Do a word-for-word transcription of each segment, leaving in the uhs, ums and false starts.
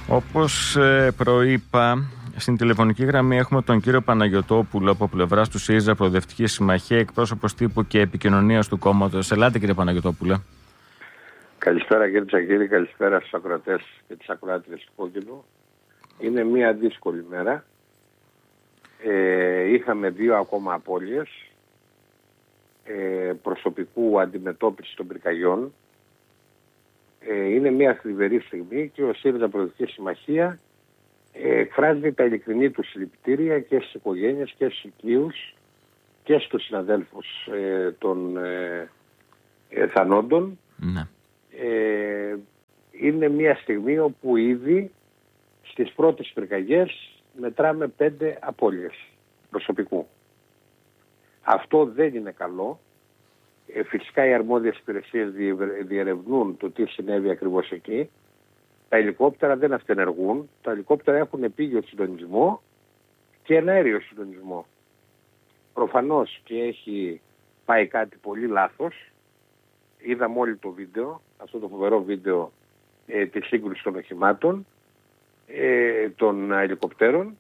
Όπως ε, προείπα, στην τηλεφωνική γραμμή έχουμε τον κύριο Παναγιωτόπουλο από πλευράς του ΣΥΡΙΖΑ Προοδευτική Συμμαχία, εκπρόσωπος τύπου και επικοινωνίας του κόμματος. Ελάτε, κύριε Παναγιωτόπουλε. Καλησπέρα, κύριε Τσακίρη, καλησπέρα στους ακροατές και τις ακροάτριες του Κόκκινου. Είναι μια δύσκολη μέρα. Ε, είχαμε δύο ακόμα απώλειες ε, προσωπικού αντιμετώπιση των πυρκαγιών. Ε, είναι μια θλιβερή στιγμή και ο ΣΥΡΙΖΑ Προοδευτική Συμμαχία ε, εκφράζει τα ειλικρινή του συλληπιτήρια και στις οικογένειες και στους οικείους και στους συναδέλφους ε, των ε, ε, θανόντων. Ναι. Ε, είναι μια στιγμή όπου ήδη στις πρώτες πυρκαγιές μετράμε πέντε απώλειες προσωπικού. Αυτό δεν είναι καλό. Ε, φυσικά οι αρμόδιες υπηρεσίες διερευνούν το τι συνέβη ακριβώς εκεί. Τα ελικόπτερα δεν αυτενεργούν. Τα ελικόπτερα έχουν επίγειο συντονισμό και εναέριο συντονισμό. Προφανώς και έχει πάει κάτι πολύ λάθος. Είδαμε όλοι το βίντεο, αυτό το φοβερό βίντεο ε, της σύγκρουσης των οχημάτων, ε, των ελικοπτέρων.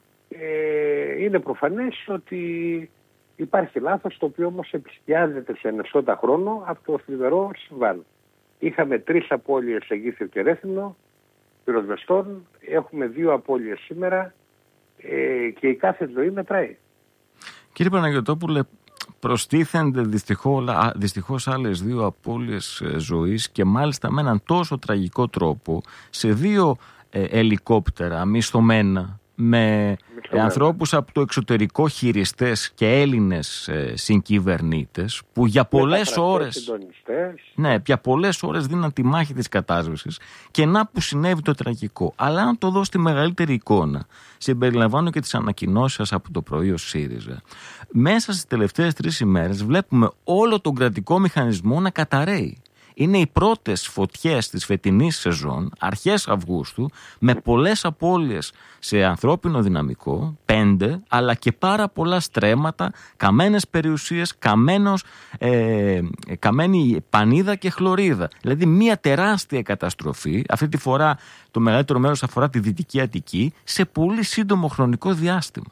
Ε, είναι προφανές ότι υπάρχει λάθος, το οποίο όμως επισκιάζεται σε ενεσότα χρόνο από το θλιβερό συμβάν. Είχαμε τρεις απώλειες σε Γήθιο και Ρέθυμνο πυροσβεστών, έχουμε δύο απώλειες σήμερα ε, και η κάθε ζωή μετράει. Κύριε Παναγιωτόπουλε, προστίθενται δυστυχώς άλλες δύο απώλειες ζωής και μάλιστα με έναν τόσο τραγικό τρόπο σε δύο ε, ελικόπτερα μισθωμένα με ε, ανθρώπους από το εξωτερικό, χειριστές και Έλληνες ε, συγκυβερνήτες που για πολλές ώρες ναι, για πολλές ώρες δίναν τη μάχη της κατάσβεσης και να που συνέβη το τραγικό. Αλλά αν το δω στη μεγαλύτερη εικόνα, συμπεριλαμβάνω και τις ανακοινώσεις από το πρωί ο ΣΥΡΙΖΑ, μέσα στις τελευταίες τρεις ημέρες βλέπουμε όλο τον κρατικό μηχανισμό να καταρρέει. Είναι οι πρώτες φωτιές της φετινής σεζόν, αρχές Αυγούστου, με πολλές απώλειες σε ανθρώπινο δυναμικό, πέντε, αλλά και πάρα πολλά στρέμματα, καμένες περιουσίες, καμένος, ε, καμένη πανίδα και χλωρίδα. Δηλαδή μια τεράστια καταστροφή, αυτή τη φορά το μεγαλύτερο μέρος αφορά τη Δυτική Αττική, σε πολύ σύντομο χρονικό διάστημα.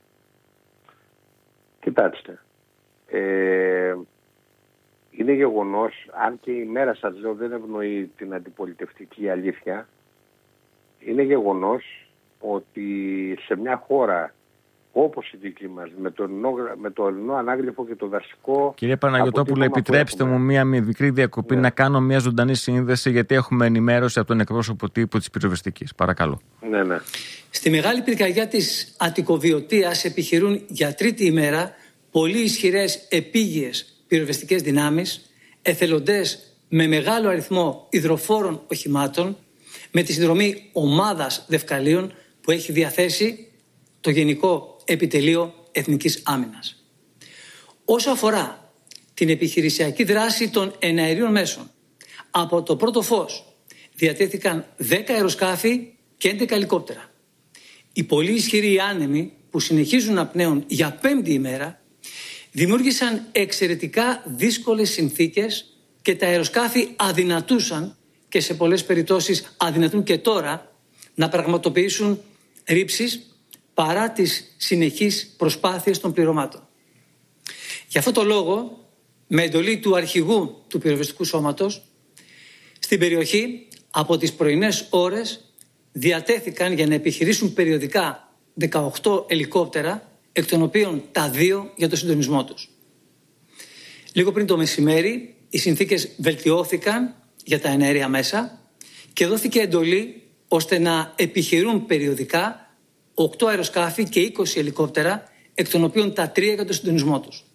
Κοιτάξτε, ε... είναι γεγονός, αν και η μέρα σας λέω δεν ευνοεί την αντιπολιτευτική αλήθεια, είναι γεγονός ότι σε μια χώρα όπως η δική μας, με το ελληνό, με το ελληνό ανάγλυφο και το δασικό... Κύριε Παναγιωτόπουλο, επιτρέψτε μου μία μικρή διακοπή, ναι, να κάνω μια ζωντανή σύνδεση, γιατί έχουμε ενημέρωση από τον εκπρόσωπο τύπου της πυροσβεστικής. Παρακαλώ. Ναι, ναι. Στη μεγάλη πυρκαγιά της Αττικοβιωτίας επιχειρούν για τρίτη ημέρα πολύ ισχυρές επίγειες πυροσβεστικές δυνάμεις, εθελοντές με μεγάλο αριθμό υδροφόρων οχημάτων, με τη συνδρομή ομάδας δευκαλίων που έχει διαθέσει το Γενικό Επιτελείο Εθνικής Άμυνας. Όσο αφορά την επιχειρησιακή δράση των εναερίων μέσων, από το πρώτο φως διατέθηκαν δέκα αεροσκάφη και έντεκα ελικόπτερα. Οι πολύ ισχυροί άνεμοι που συνεχίζουν να πνέουν για πέμπτη ημέρα δημιούργησαν εξαιρετικά δύσκολες συνθήκες και τα αεροσκάφη αδυνατούσαν, και σε πολλές περιπτώσεις αδυνατούν και τώρα, να πραγματοποιήσουν ρήψεις παρά τις συνεχείς προσπάθειες των πληρωμάτων. Γι' αυτό το λόγο, με εντολή του αρχηγού του πυροσβεστικού σώματος, στην περιοχή από τις πρωινές ώρες διατέθηκαν για να επιχειρήσουν περιοδικά δεκαοκτώ ελικόπτερα, εκ των οποίων τα δύο για το συντονισμό τους. Λίγο πριν το μεσημέρι, οι συνθήκες βελτιώθηκαν για τα εναέρια μέσα και δόθηκε εντολή ώστε να επιχειρούν περιοδικά οκτώ αεροσκάφη και είκοσι ελικόπτερα, εκ των οποίων τα τρία για το συντονισμό τους.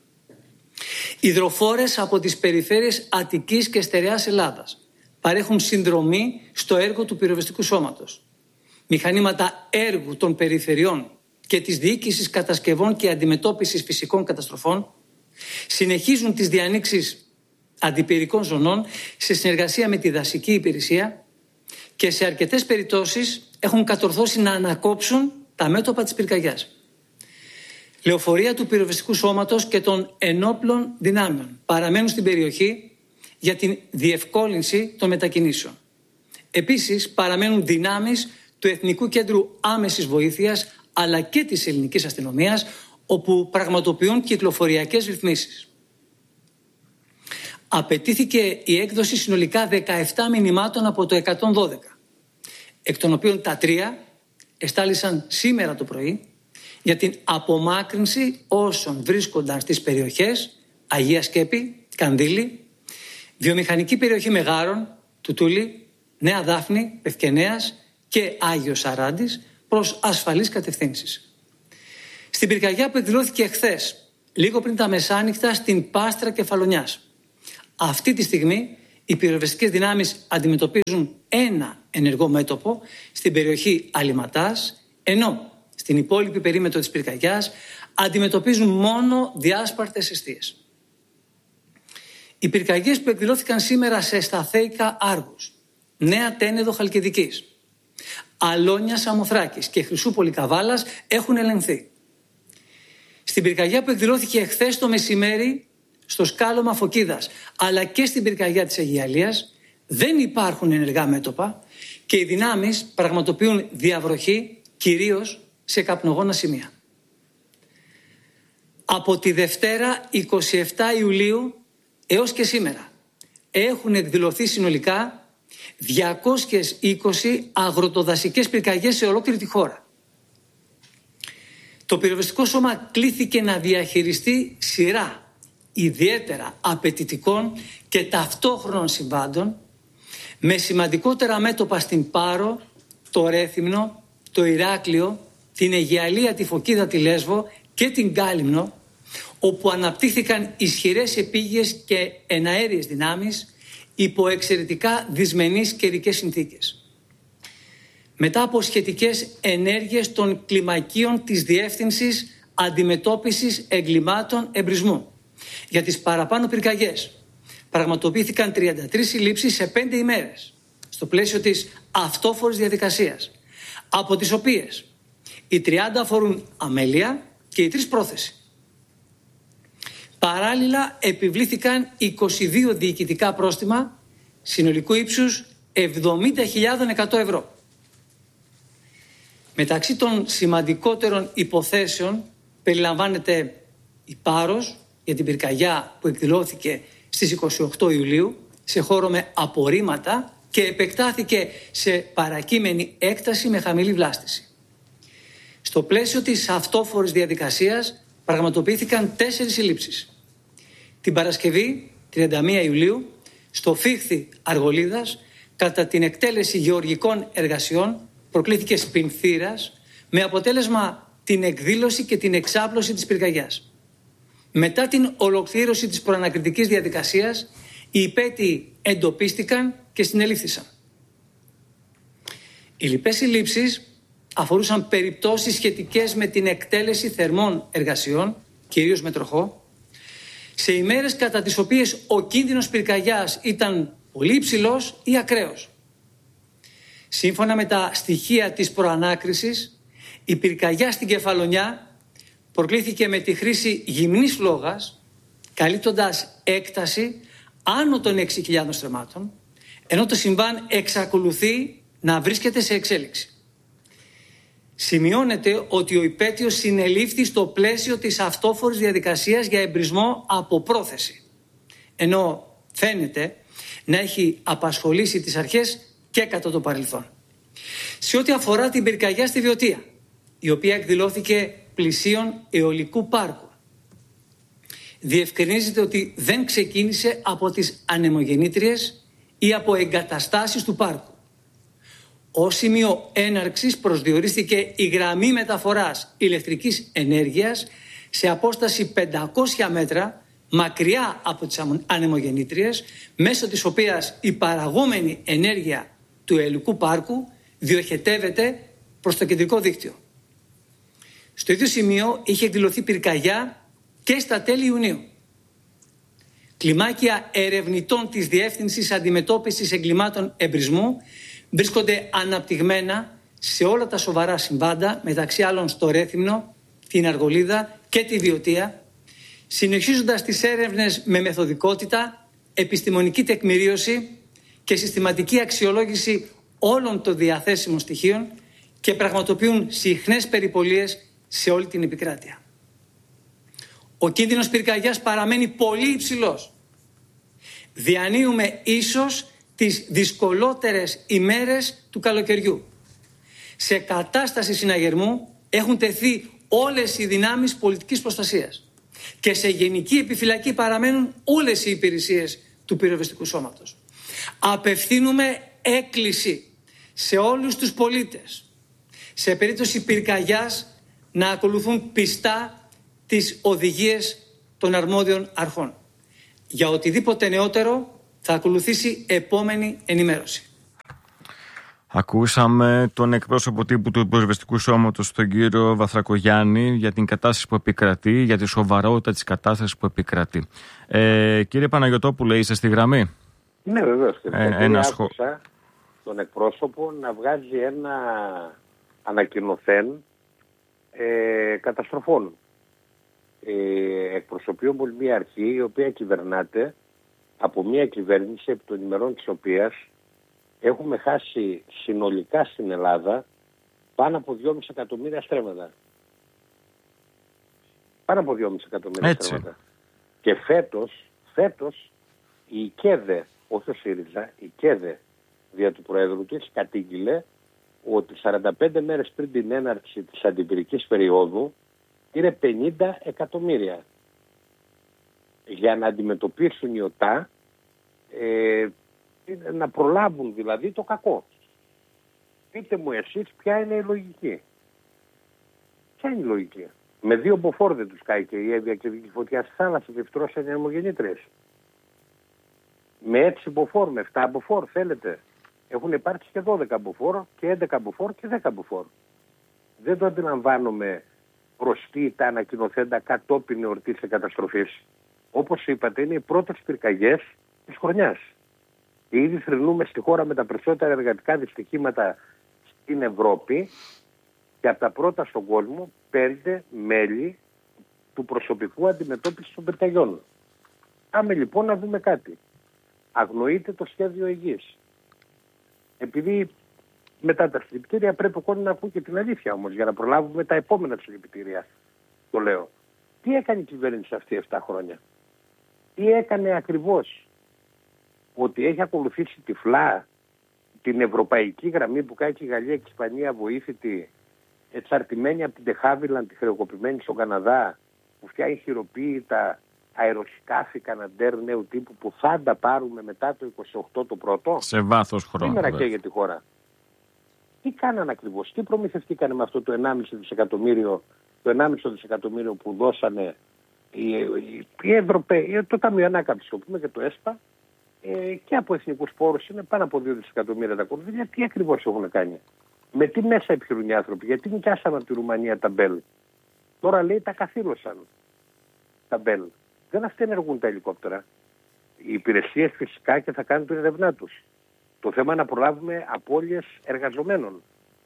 Υδροφόρες από τις περιφέρειες Αττικής και Στερεάς Ελλάδας παρέχουν συνδρομή στο έργο του πυροσβεστικού σώματος. Μηχανήματα έργου των περιφερειών και της διοίκησης κατασκευών και αντιμετώπισης φυσικών καταστροφών συνεχίζουν τις διανοίξεις αντιπυρικών ζωνών σε συνεργασία με τη δασική υπηρεσία και σε αρκετές περιπτώσεις έχουν κατορθώσει να ανακόψουν τα μέτωπα της πυρκαγιάς. Λεωφορεία του πυροσβεστικού σώματος και των ενόπλων δυνάμεων παραμένουν στην περιοχή για την διευκόλυνση των μετακινήσεων. Επίσης, παραμένουν δυνάμεις του Εθνικού Κέντρου Άμεσης Βοήθειας αλλά και της ελληνικής αστυνομίας, όπου πραγματοποιούν κυκλοφοριακές ρυθμίσεις. Απαιτήθηκε η έκδοση συνολικά δεκαεπτά μηνυμάτων από το εκατόν δώδεκα, εκ των οποίων τα τρία εστάλησαν σήμερα το πρωί για την απομάκρυνση όσων βρίσκονταν στις περιοχές Αγία Σκέπη, Κανδύλη, βιομηχανική περιοχή Μεγάρων, Τουτούλη, Νέα Δάφνη, Πευκενέας και Άγιος Σαράντης προς ασφαλείς κατευθύνσεις. Στην πυρκαγιά που εκδηλώθηκε χθες, λίγο πριν τα μεσάνυχτα, στην Πάστρα Κεφαλονιάς, αυτή τη στιγμή οι πυροσβεστικές δυνάμεις αντιμετωπίζουν ένα ενεργό μέτωπο στην περιοχή Αλιματάς, ενώ στην υπόλοιπη περίμετρο της πυρκαγιάς αντιμετωπίζουν μόνο διάσπαρτες εστίες. Οι πυρκαγιές που εκδηλώθηκαν σήμερα σε Σταθέικα Άργους, Νέα Τένεδο Χαλκιδικής, Αλόνια Σαμοθράκης και Χρυσούπολη Καβάλας έχουν ελεγχθεί. Στην πυρκαγιά που εκδηλώθηκε εχθές το μεσημέρι στο σκάλωμα Φωκίδας αλλά και στην πυρκαγιά της Αιγιαλίας δεν υπάρχουν ενεργά μέτωπα και οι δυνάμεις πραγματοποιούν διαβροχή κυρίως σε καπνογόνα σημεία. Από τη Δευτέρα εικοστή εβδόμη Ιουλίου έως και σήμερα έχουν εκδηλωθεί συνολικά διακόσιες είκοσι αγροτοδασικές πυρκαγιές σε ολόκληρη τη χώρα. Το πυροσβεστικό σώμα κλήθηκε να διαχειριστεί σειρά ιδιαίτερα απαιτητικών και ταυτόχρονων συμβάντων με σημαντικότερα μέτωπα στην Πάρο, το Ρέθυμνο, το Ηράκλειο, την Αιγιαλία, τη Φωκίδα, τη Λέσβο και την Κάλυμνο, όπου αναπτύχθηκαν ισχυρές επίγειες και εναέριες δυνάμεις υπό εξαιρετικά δυσμενείς καιρικές συνθήκες. Μετά από σχετικές ενέργειες των κλιμακίων της Διεύθυνσης Αντιμετώπισης Εγκλημάτων Εμπρισμού για τις παραπάνω πυρκαγιές, πραγματοποιήθηκαν τριάντα τρεις συλλήψεις σε πέντε ημέρες στο πλαίσιο της αυτόφορης διαδικασίας, από τις οποίες οι τριάντα αφορούν αμέλεια και οι τρεις πρόθεση. Παράλληλα επιβλήθηκαν είκοσι δύο διοικητικά πρόστιμα συνολικού ύψους εβδομήντα χιλιάδες εκατό ευρώ. Μεταξύ των σημαντικότερων υποθέσεων περιλαμβάνεται η Πάρος για την πυρκαγιά που εκδηλώθηκε στις είκοσι οκτώ Ιουλίου σε χώρο με απορρίμματα και επεκτάθηκε σε παρακείμενη έκταση με χαμηλή βλάστηση. Στο πλαίσιο της αυτόφορης διαδικασίας πραγματοποιήθηκαν τέσσερις συλλήψεις. Την Παρασκευή, τριάντα μία Ιουλίου, στο Φίχθη Αργολίδας, κατά την εκτέλεση γεωργικών εργασιών, προκλήθηκε σπινθήρας με αποτέλεσμα την εκδήλωση και την εξάπλωση της πυρκαγιάς. Μετά την ολοκλήρωση της προανακριτικής διαδικασίας, οι υπέτειοι εντοπίστηκαν και συνελήφθησαν. Οι λοιπές συλλήψεις αφορούσαν περιπτώσεις σχετικές με την εκτέλεση θερμών εργασιών, κυρίως με τροχό, σε ημέρες κατά τις οποίες ο κίνδυνος πυρκαγιάς ήταν πολύ υψηλός ή ακραίος. Σύμφωνα με τα στοιχεία της προανάκρισης, η πυρκαγιά στην Κεφαλονιά προκλήθηκε με τη χρήση γυμνής φλόγας, καλύπτοντας έκταση άνω των έξι χιλιάδων στρεμμάτων, ενώ το συμβάν εξακολουθεί να βρίσκεται σε εξέλιξη. Σημειώνεται ότι ο υπέτειος συνελήφθη στο πλαίσιο της αυτόφορης διαδικασίας για εμπρισμό από πρόθεση, ενώ φαίνεται να έχει απασχολήσει τις αρχές και κατά το παρελθόν. Σε ό,τι αφορά την πυρκαγιά στη Βιωτία, η οποία εκδηλώθηκε πλησίον αιωλικού πάρκου, διευκρινίζεται ότι δεν ξεκίνησε από τις ανεμογεννήτριες ή από εγκαταστάσεις του πάρκου. Ως σημείο έναρξης προσδιορίστηκε η γραμμή μεταφοράς ηλεκτρικής ενέργειας σε απόσταση πεντακόσια μέτρα μακριά από τις ανεμογεννήτριες, μέσω της οποίας η παραγόμενη ενέργεια του αιωλικού πάρκου διοχετεύεται προς το κεντρικό δίκτυο. Στο ίδιο σημείο είχε εκδηλωθεί πυρκαγιά και στα τέλη Ιουνίου. Κλιμάκια ερευνητών της Διεύθυνσης Αντιμετώπισης Εγκλημάτων Εμπρισμού βρίσκονται αναπτυγμένα σε όλα τα σοβαρά συμβάντα, μεταξύ άλλων στο Ρέθυμνο, την Αργολίδα και τη Βιωτία, συνεχίζοντας τις έρευνες με μεθοδικότητα, επιστημονική τεκμηρίωση και συστηματική αξιολόγηση όλων των διαθέσιμων στοιχείων και πραγματοποιούν συχνές περιπολίες σε όλη την επικράτεια. Ο κίνδυνος πυρκαγιάς παραμένει πολύ υψηλός. Διανύουμε ίσως τις δυσκολότερες ημέρες του καλοκαιριού. Σε κατάσταση συναγερμού έχουν τεθεί όλες οι δυνάμεις πολιτικής προστασίας και σε γενική επιφυλακή παραμένουν όλες οι υπηρεσίες του πυροσβεστικού σώματος. Απευθύνουμε έκκληση σε όλους τους πολίτες σε περίπτωση πυρκαγιάς να ακολουθούν πιστά τις οδηγίες των αρμόδιων αρχών. Για οτιδήποτε νεότερο θα ακολουθήσει επόμενη ενημέρωση. Ακούσαμε τον εκπρόσωπο τύπου του Πυροσβεστικού Σώματος, τον κύριο Βαθρακογιάννη, για την κατάσταση που επικρατεί, για τη σοβαρότητα της κατάστασης που επικρατεί. Ε, κύριε Παναγιωτόπουλε, είστε στη γραμμή? Ναι, βεβαίως. Ε, ένα σχόλιο. Άκουσα τον εκπρόσωπο να βγάζει ένα ανακοινωθέν ε, καταστροφών. Ε, εκπροσωπεί όμως μια αρχή η οποία κυβερνάται από μια κυβέρνηση επί των ημερών της οποίας έχουμε χάσει συνολικά στην Ελλάδα πάνω από δυόμισι εκατομμύρια στρέμματα. Πάνω από δυόμισι εκατομμύρια Έτσι. στρέμματα. Και φέτος, φέτος η ΚΕΔΕ, όχι ο ΣΥΡΙΖΑ, η ΚΕΔΕ δια του Προέδρου της κατήγγειλε ότι σαράντα πέντε μέρες πριν την έναρξη της αντιπυρικής περίοδου είναι πενήντα εκατομμύρια για να αντιμετωπίσουν οι ΟΤΑ, ε, να προλάβουν δηλαδή το κακό. Πείτε μου εσείς ποια είναι η λογική. Ποια είναι η λογική. Με δύο μποφόρ δεν τους κάει και η Εύβοια και η φωτιά στη θάλασσα και φτρώσανε οι αιμογεννήτρες. Με έξι μποφόρ, με εφτά μποφόρ θέλετε. Έχουν υπάρξει και δώδεκα μποφόρ και έντεκα μποφόρ και δέκα μποφόρ. Δεν το αντιλαμβάνομαι προς τι τα ανακοινωθέντα κατόπιν εορτής της καταστροφής. Όπως είπατε, είναι οι πρώτες πυρκαγιές της χρονιάς. Ήδη θρηνούμε στη χώρα με τα περισσότερα εργατικά δυστυχήματα στην Ευρώπη και από τα πρώτα στον κόσμο πέντε μέλη του προσωπικού αντιμετώπισης των πυρκαγιών. Πάμε λοιπόν να δούμε κάτι. Αγνοείται το σχέδιο υγιής. Επειδή μετά τα συλληπιτήρια πρέπει ο κόσμος να ακούει και την αλήθεια όμως για να προλάβουμε τα επόμενα συλληπιτήρια. Το λέω. Τι έκανε η κυβέρνηση αυτή επτά χρόνια. Τι έκανε ακριβώς. Ότι έχει ακολουθήσει τυφλά την ευρωπαϊκή γραμμή που κάνει και η Γαλλία και η Ισπανία βοήθητη, εξαρτημένη από την Τεχάβιλαν, τη χρεοκοπημένη στον Καναδά, που φτιάχνει χειροποίητα αεροσκάφη Καναντέρ νέου τύπου που θα τα πάρουμε μετά το είκοσι οκτώ το πρώτο. Σε βάθος χρόνου. Σήμερα και για τη χώρα. Τι κάνανε ακριβώς, τι προμηθευτήκανε με αυτό το ενάμιση δισεκατομμύριο, το ενάμιση δισεκατομμύριο που δώσανε οι, οι, οι Ευρωπαίοι, το Ταμείο Ανάκαμψης, το πούμε και το ΕΣΠΑ, ε, και από εθνικούς πόρους είναι πάνω από δύο δισεκατομμύρια τα κονδύλια. Τι ακριβώς έχουν κάνει. Με τι μέσα επιχειρούν οι άνθρωποι, γιατί νοικιάσαμε από τη Ρουμανία τα Μπέλ. Τώρα λέει τα καθήλωσαν τα Μπέλ. Δεν αυτοί ενεργούν τα ελικόπτερα. Οι υπηρεσίες φυσικά και θα κάνουν την ερευνά τους. Το θέμα είναι να προλάβουμε απώλειες εργαζομένων.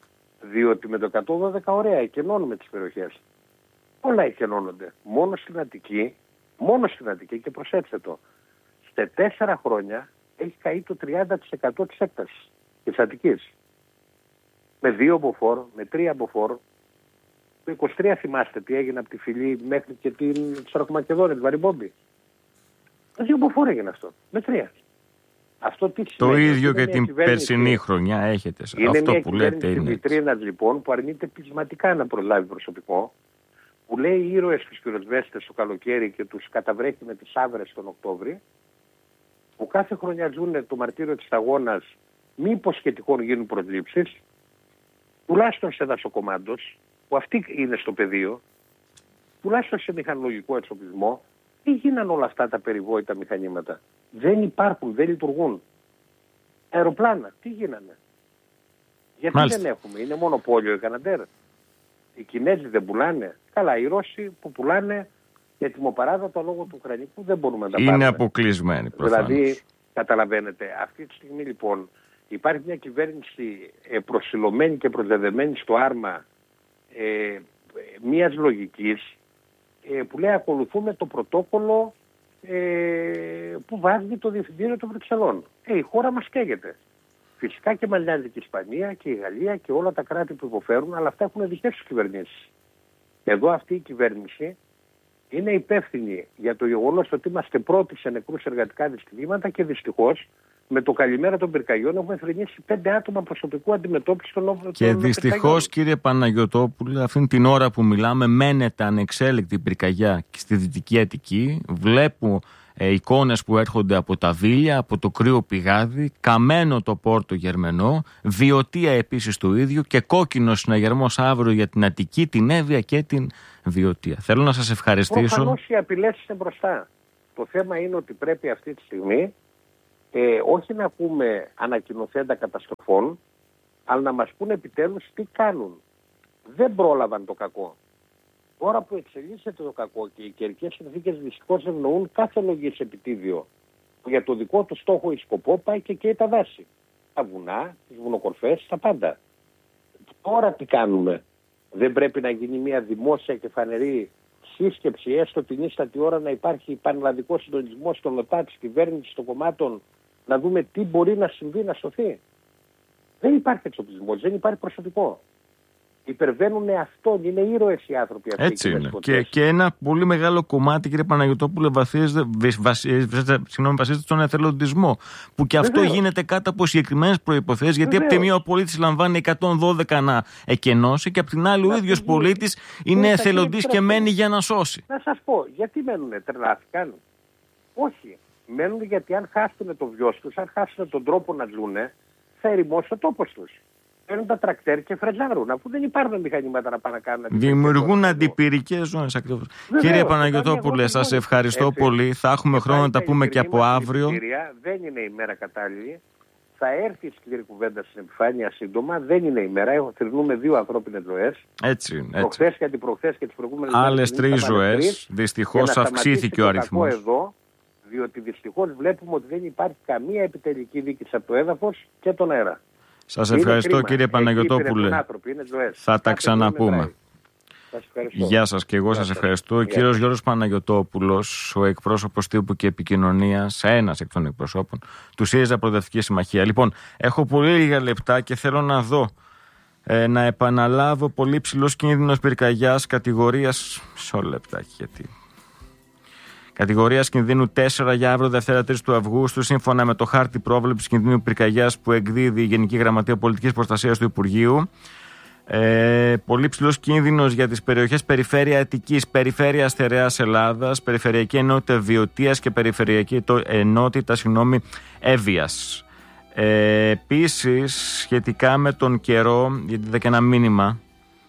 Διότι με το εκατόν δώδεκα ωραία εκενώνουμε τις περιοχές. Όλα εκενώνονται. Μόνο στην Αττική, μόνο στην Αττική και προσέξτε το. Σε τέσσερα χρόνια έχει καεί το τριάντα τοις εκατό της έκτασης της Αττικής. Με δύο μποφόρ, με τρία μποφόρ. Το είκοσι τρία θυμάστε τι έγινε από τη Φυλή μέχρι και την Σαρακομακεδόνια, την Βαριμπόμπη. Με δύο μποφόρ έγινε αυτό. Με τρία. Αυτό τι το σημαίνει, ίδιο και την περσινή χρονιά έχετε. Είναι αυτό μια που λέτε είναι. Βιτρίνας λοιπόν που αρνείται πεισματικά να προλάβει προσωπικό. Που λέει οι ήρωες τους πυροσβέστες το καλοκαίρι και τους καταβρέχει με τις άβρες τον Οκτώβρη. Που κάθε χρονιά ζουν το μαρτύριο της αγώνας, μήπως και τυχόν γίνουν προσλήψεις. Τουλάχιστον σε δασοκομάντος, που αυτοί είναι στο πεδίο, τουλάχιστον σε μηχανολογικό εξοπλισμό. Τι γίνανε όλα αυτά τα περιβόητα μηχανήματα. Δεν υπάρχουν, δεν λειτουργούν. Αεροπλάνα, τι γίνανε. Γιατί Μάλιστα. δεν έχουμε, είναι μονοπόλιο η Καναντέρ. Οι Κινέζοι δεν πουλάνε. Καλά, οι Ρώσοι που πουλάνε ετοιμοπαράδοτα λόγω του Ουκρανικού δεν μπορούμε να τα είναι πάρουμε. Είναι αποκλεισμένοι προφανώς. Δηλαδή, καταλαβαίνετε, αυτή τη στιγμή λοιπόν υπάρχει μια κυβέρνηση ε, προσιλωμένη και προσδεδεμένη στο άρμα ε, μιας λογικής ε, που λέει ακολουθούμε το πρωτόκολλο ε, που βάζει το Διευθυντήριο των Βρυξελών. Ε, η χώρα μας καίγεται. Φυσικά και μας νοιάζει και η Ισπανία και η Γαλλία και όλα τα κράτη που υποφέρουν, αλλά αυτά έχουν δικές τους κυβερνήσεις. Εδώ αυτή η κυβέρνηση είναι υπεύθυνη για το γεγονός ότι είμαστε πρώτοι σε νεκρούς εργατικά δυστυχήματα και δυστυχώς με το καλημέρα των πυρκαγιών έχουμε θρηνήσει πέντε άτομα προσωπικού αντιμετώπιση των όπλων. Και δυστυχώς, κύριε Παναγιωτόπουλε, αυτήν την ώρα που μιλάμε, μένεται ανεξέλεκτη πυρκαγιά στη Δυτική Αττική. Βλέπω ε, εικόνες που έρχονται από τα Βίλια, από το Κρύο Πηγάδι, καμένο το Πόρτο Γερμενό, Βιωτία επίσης το ίδιο και κόκκινος συναγερμός αύριο για την Αττική, την Εύβοια και την Βιωτία. Θέλω να σας ευχαριστήσω. Προφανώς οι απειλές είναι μπροστά. Το θέμα είναι ότι πρέπει αυτή τη στιγμή Ε, όχι να πούμε ανακοινωθέντα καταστροφών, αλλά να μας πούνε επιτέλους τι κάνουν. Δεν πρόλαβαν το κακό. Τώρα που εξελίσσεται το κακό και οι καιρικές συνθήκες δυστυχώς ευνοούν κάθε λογής επιτίδιο, που για το δικό του στόχο ή σκοπό πάει και καίει τα δάση. Τα βουνά, τις βουνοκορφές, τα πάντα. Τώρα τι κάνουμε? Δεν πρέπει να γίνει μια δημόσια και φανερή σύσκεψη, έστω την ίστατη ώρα, να υπάρχει πανελλαδικό συντονισμό των ΟΤΑ, της κυβέρνησης, των κομμάτων, να δούμε τι μπορεί να συμβεί, να σωθεί. Δεν υπάρχει εξοπλισμός, δεν υπάρχει προσωπικό. Υπερβαίνουν αυτόν, είναι ήρωες οι άνθρωποι αυτοί. Έτσι είναι. Και, και ένα πολύ μεγάλο κομμάτι, κύριε Παναγιωτόπουλε, βασίζεται, βασίζεται, βασίζεται στον εθελοντισμό. Που και αυτό Βεβαίως. γίνεται κάτω από συγκεκριμένες προϋποθέσεις, γιατί Βεβαίως. από τη μία ο πολίτης λαμβάνει εκατόν δώδεκα να εκενώσει και από την άλλη ο ίδιος πολίτης είναι εθελοντής και μένει για να σώσει. Να σας πω, γιατί μένουνε, τρελάθηκαν? Όχι. Μένουν γιατί αν χάσουν το βιός τους, αν χάσουν τον τρόπο να ζουνε, θα ερημώσει ο τόπος τους. Παίρνουν τα τρακτέρ και φρετζάρουν, αφού δεν υπάρχουν μηχανήματα να πάνε να κάνουν. Δημιουργούν αντιπυρικές ζώνες ακριβώς. Κύριε Παναγιωτόπουλε, σας ευχαριστώ έτσι, πολύ. Θα έχουμε χρόνο να τα πούμε και από αύριο. Δεν είναι η μέρα κατάλληλη. Θα έρθει η σκληρή κουβέντα στην επιφάνεια σύντομα. Δεν είναι η μέρα. Θρηνούμε δύο ανθρώπινες ζωές. Έτσι. Προχθές και αντιπροχθές και τις προηγούμενες άλλες τρεις ζωές. Δυστυχώς αυξήθηκε ο αριθμός. Εδώ, διότι δυστυχώς βλέπουμε ότι δεν υπάρχει καμία επιτελική δίκηση από το έδαφος και τον αέρα. Σας ευχαριστώ κρίμα. Κύριε Παναγιωτόπουλε. Άνθρωποι, θα Κάτι τα ξαναπούμε. Γεια σας και εγώ σας ευχαριστώ. Ο κύριος Γιώργος Παναγιωτόπουλος, ο εκπρόσωπος τύπου και επικοινωνίας, ένας εκ των εκπροσώπων του ΣΥΡΙΖΑ Προοδευτική Συμμαχία. Λοιπόν, έχω πολύ λίγα λεπτά και θέλω να δω, ε, να επαναλάβω πολύ ψηλός κίνδυνος πυρκαγιάς κατηγορίας. Μισό λεπτάκι γιατί. Κατηγορίας κινδύνου τέσσερα για αύριο Δευτέρα τρεις του Αυγούστου, σύμφωνα με το χάρτη πρόβλεψης κινδύνου πυρκαγιάς που εκδίδει η Γενική Γραμματεία Πολιτικής Προστασίας του Υπουργείου. Ε, πολύ ψηλός κίνδυνος για τις περιοχές Περιφέρεια Αττικής, Περιφέρεια Στερεάς Ελλάδας, Περιφερειακή Ενότητα Βιωτίας και Περιφερειακή Ενότητα συγγνώμη, Εύβοιας. Ε, επίσης, σχετικά με τον καιρό, γιατί είδα και ένα μήνυμα.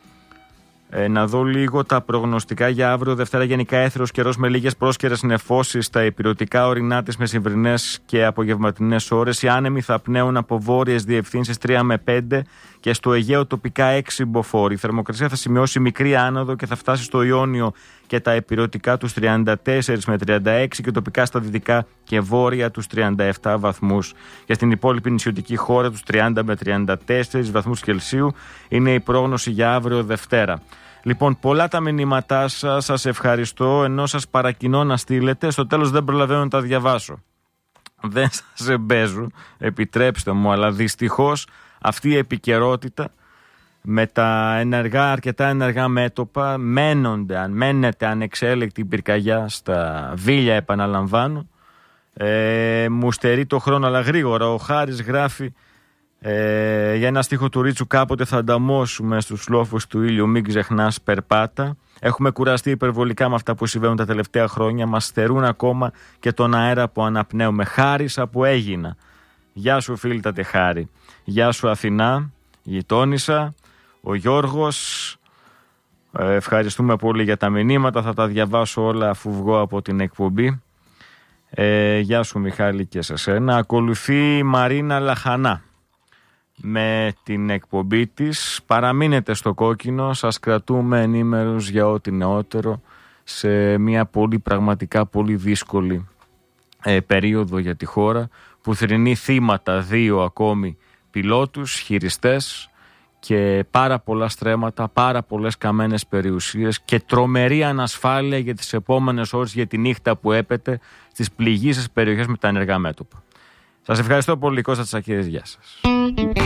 Ε, να δω λίγο τα προγνωστικά για αύριο Δευτέρα. Γενικά έθρος καιρός με λίγες πρόσκαιρες νεφώσεις στα ηπειρωτικά ορεινά της μεσημβρινές και απογευματινές ώρες. Οι άνεμοι θα πνέουν από βόρειες διευθύνσεις τρία με πέντε και στο Αιγαίο τοπικά έξι μποφόρ. Η θερμοκρασία θα σημειώσει μικρή άνοδο και θα φτάσει στο Ιόνιο και τα ηπειρωτικά τους τριάντα τέσσερα με τριάντα έξι και τοπικά στα δυτικά και βόρεια τους τριάντα επτά βαθμούς. Και στην υπόλοιπη νησιωτική χώρα τους τριάντα με τριάντα τέσσερα βαθμούς Κελσίου είναι η πρόγνωση για αύριο Δευτέρα. Λοιπόν, πολλά τα μηνύματά σας, σας ευχαριστώ, ενώ σας παρακινώ να στείλετε. Στο τέλος δεν προλαβαίνω να τα διαβάσω. Δεν σας εμπέζω, επιτρέψτε μου, αλλά δυστυχώς αυτή η επικαιρότητα με τα ενεργά, αρκετά ενεργά μέτωπα, μένονται, αν μένετε ανεξέλεκτη πυρκαγιά στα Βίλια, επαναλαμβάνω. Ε, μου στερεί το χρόνο, αλλά γρήγορα. Ο Χάρης γράφει ε, για ένα στίχο του Ρίτσου: κάποτε θα ανταμώσουμε στους λόφους του ήλιου, μην ξεχνάς περπάτα. Έχουμε κουραστεί υπερβολικά με αυτά που συμβαίνουν τα τελευταία χρόνια. Μας στερούν ακόμα και τον αέρα που αναπνέουμε. Χάρης από Έγινα. Γεια σου φίλτατε Χάρη. Γεια σου Αθηνά, γειτόνισσα. Ο Γιώργος, ε, ευχαριστούμε πολύ για τα μηνύματα. Θα τα διαβάσω όλα αφού βγω από την εκπομπή. Ε, γεια σου Μιχάλη και σε σένα. Ακολουθεί η Μαρίνα Λαχανά με την εκπομπή της. Παραμείνετε στο κόκκινο, σας κρατούμε ενήμερους για ό,τι νεότερο σε μια πολύ πραγματικά πολύ δύσκολη ε, περίοδο για τη χώρα, που θρηνεί θύματα δύο ακόμη πιλότους, χειριστές και πάρα πολλά στρέμματα, πάρα πολλές καμένες περιουσίες και τρομερή ανασφάλεια για τις επόμενες ώρες, για τη νύχτα που έπεται στις πληγήσεις περιοχές με τα ενεργά μέτωπα. Σας ευχαριστώ πολύ, Κώστα Τσακίρης. Γεια σας.